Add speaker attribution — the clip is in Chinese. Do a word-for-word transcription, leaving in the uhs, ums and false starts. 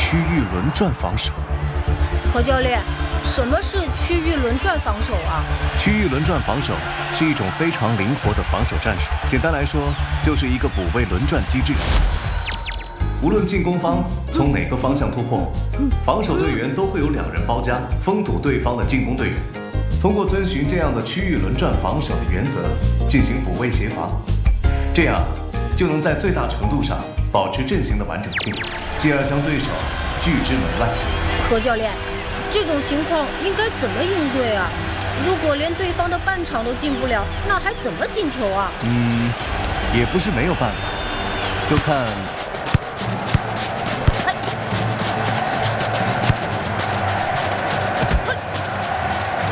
Speaker 1: 区域轮转防守。
Speaker 2: 何教练，什么是区域轮转防守啊？
Speaker 1: 区域轮转防守是一种非常灵活的防守战术，简单来说，就是一个补位轮转机制。无论进攻方从哪个方向突破，防守队员都会有两人包夹，封堵对方的进攻队员。通过遵循这样的区域轮转防守的原则进行补位协防，这样就能在最大程度上保持阵型的完整性，继而将对手拒之门外。
Speaker 2: 何教练，这种情况应该怎么应对啊？如果连对方的半场都进不了，那还怎么进球啊？
Speaker 1: 嗯，也不是没有办法，就看